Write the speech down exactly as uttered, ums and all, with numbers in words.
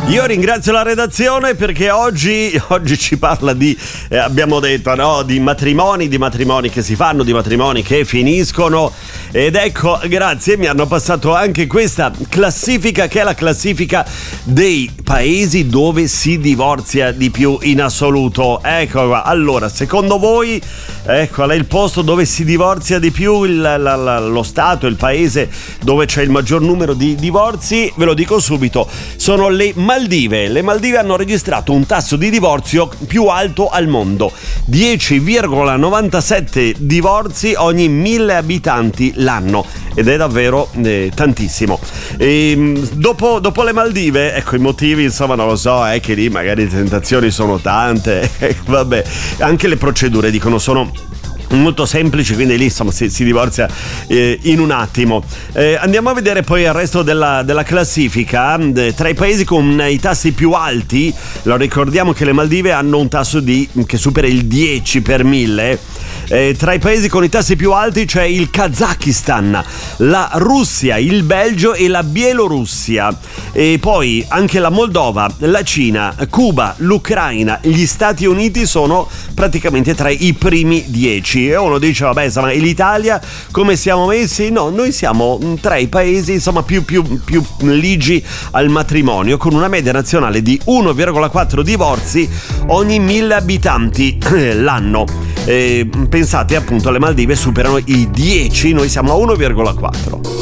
Io ringrazio la redazione perché oggi, oggi ci parla di, eh, abbiamo detto, no, di matrimoni, di matrimoni che si fanno, di matrimoni che finiscono. Ed ecco, grazie, mi hanno passato anche questa classifica, che è la classifica dei paesi dove si divorzia di più in assoluto. Ecco qua. Allora, secondo voi, ecco, qual è il posto dove si divorzia di più, il, la, la, lo stato, il paese dove c'è il maggior numero di divorzi? Ve lo dico subito, sono le Maldive. Le Maldive hanno registrato un tasso di divorzio più alto al mondo, dieci virgola novantasette divorzi ogni mille abitanti l'anno, ed è davvero eh, tantissimo. E, dopo, dopo le Maldive, ecco, i motivi, insomma, non lo so, è che lì magari le tentazioni sono tante, vabbè, anche le procedure, dicono, sono molto semplici, quindi lì insomma si, si divorzia eh, in un attimo. Eh, andiamo a vedere poi il resto della, della classifica. Eh, tra i paesi con i tassi più alti, lo ricordiamo che le Maldive hanno un tasso di, che supera il dieci per mille. Eh, tra i paesi con i tassi più alti c'è il Kazakistan, la Russia, il Belgio e la Bielorussia, e poi anche la Moldova, la Cina, Cuba, l'Ucraina, gli Stati Uniti sono praticamente tra i primi dieci. E uno dice, vabbè, insomma, e l'Italia come siamo messi? No, noi siamo tra i paesi, insomma, più, più, più ligi al matrimonio, con una media nazionale di uno virgola quattro divorzi ogni mille abitanti l'anno. Eh, pensate, appunto, le Maldive superano i dieci, noi siamo a uno virgola quattro.